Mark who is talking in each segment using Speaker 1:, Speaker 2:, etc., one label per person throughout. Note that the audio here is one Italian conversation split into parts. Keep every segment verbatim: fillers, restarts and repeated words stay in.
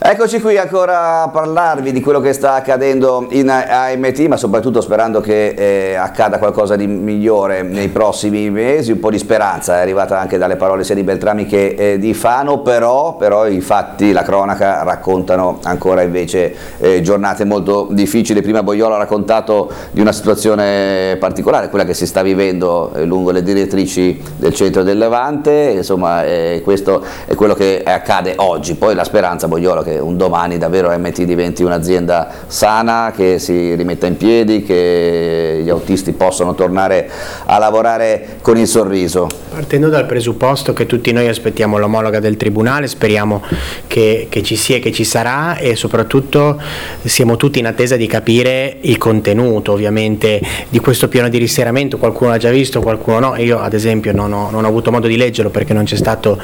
Speaker 1: Eccoci qui ancora a parlarvi di quello che sta accadendo in A M T, ma soprattutto sperando che eh, accada qualcosa di migliore nei prossimi mesi. Un po' di speranza è arrivata anche dalle parole sia di Beltrami che eh, di Fano, però, però i fatti, la cronaca raccontano ancora invece eh, giornate molto difficili. Prima Boiolo ha raccontato di una situazione particolare, quella che si sta vivendo eh, lungo le direttrici del centro del Levante, insomma eh, questo è quello che accade oggi. Poi la speranza, Boiolo, che un domani davvero A M T diventi un'azienda sana, che si rimetta in piedi, che gli autisti possano tornare a lavorare con il sorriso.
Speaker 2: Partendo dal presupposto che tutti noi aspettiamo l'omologa del Tribunale, speriamo che, che ci sia e che ci sarà, e soprattutto siamo tutti in attesa di capire il contenuto ovviamente di questo piano di risanamento. Qualcuno l'ha già visto, qualcuno no. Io ad esempio non ho, non ho avuto modo di leggerlo perché non c'è stato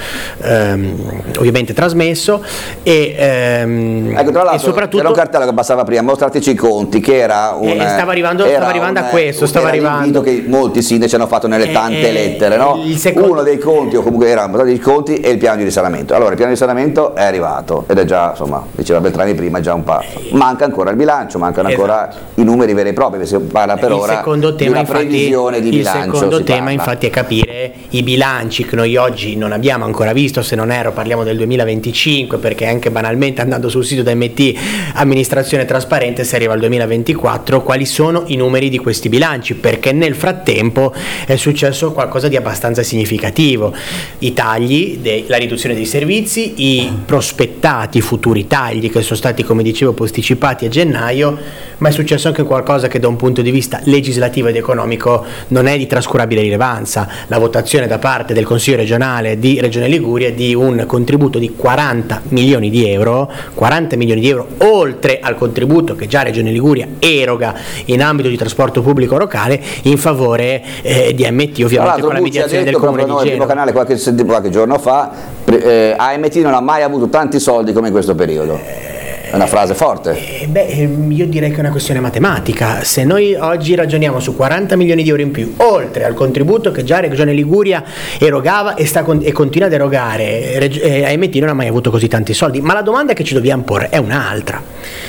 Speaker 2: ehm, ovviamente trasmesso, e ehm,
Speaker 1: ecco, tra l'altro
Speaker 2: e soprattutto
Speaker 1: c'era un cartello che passava prima, mostrateci i conti, che era un
Speaker 2: eh, stava arrivando, stava arrivando
Speaker 1: un,
Speaker 2: a questo stava
Speaker 1: era
Speaker 2: arrivando
Speaker 1: l'invito che molti sindaci hanno fatto nelle tante
Speaker 2: eh,
Speaker 1: lettere, no?
Speaker 2: Secondo...
Speaker 1: uno dei conti, o comunque erano i conti, e il piano di risanamento. Allora il piano di risanamento è arrivato ed è già, insomma, diceva Beltrami prima, è già un passo. Manca ancora il bilancio, mancano
Speaker 2: esatto.
Speaker 1: ancora i numeri veri e propri, si parla per
Speaker 2: il
Speaker 1: ora
Speaker 2: secondo tema,
Speaker 1: di una
Speaker 2: infatti,
Speaker 1: previsione di
Speaker 2: il
Speaker 1: bilancio.
Speaker 2: Il secondo tema
Speaker 1: parla.
Speaker 2: infatti è capire i bilanci che noi oggi non abbiamo ancora visto, se non erro parliamo del duemilaventicinque, perché anche banalmente andando sul sito di A M T amministrazione trasparente si arriva al duemilaventiquattro, quali sono i numeri di questi bilanci, perché nel frattempo è successo qualcosa di abbastanza significativo. I tagli, de, la riduzione dei servizi, i prospettati futuri tagli che sono stati, come dicevo, posticipati a gennaio, ma è successo anche qualcosa che da un punto di vista legislativo ed economico non è di trascurabile rilevanza: la votazione da parte del Consiglio regionale di Regione Liguria di un contributo di quaranta milioni di euro, quaranta milioni di euro oltre al contributo che già Regione Liguria eroga in ambito di trasporto pubblico locale in favore eh, di A M T, ovviamente con la mediazione del Comune di Genova.
Speaker 1: Il canale qualche, qualche giorno fa, eh, A M T non ha mai avuto tanti soldi come in questo periodo. È una frase forte.
Speaker 2: Eh, beh, io direi che è una questione matematica. Se noi oggi ragioniamo su quaranta milioni di euro in più, oltre al contributo che già Regione Liguria erogava e, sta con, e continua ad erogare, eh, A M T non ha mai avuto così tanti soldi. Ma la domanda che ci dobbiamo porre è un'altra.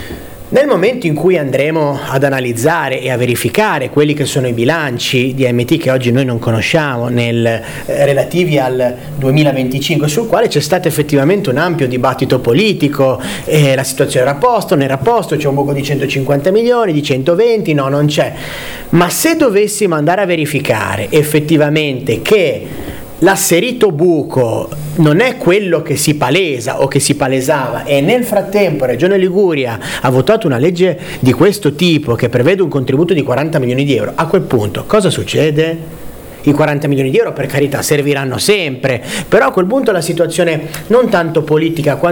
Speaker 2: Nel momento in cui andremo ad analizzare e a verificare quelli che sono i bilanci di A M T che oggi noi non conosciamo, nel, eh, relativi al duemilaventicinque, sul quale c'è stato effettivamente un ampio dibattito politico, eh, la situazione era a posto, non era a posto, c'è un buco di centocinquanta milioni, di centoventi, no, non c'è. Ma se dovessimo andare a verificare effettivamente che l'asserito buco non è quello che si palesa o che si palesava, e nel frattempo Regione Liguria ha votato una legge di questo tipo che prevede un contributo di quaranta milioni di euro, a quel punto cosa succede? I quaranta milioni di euro, per carità, serviranno sempre, però a quel punto la situazione non tanto politica quanto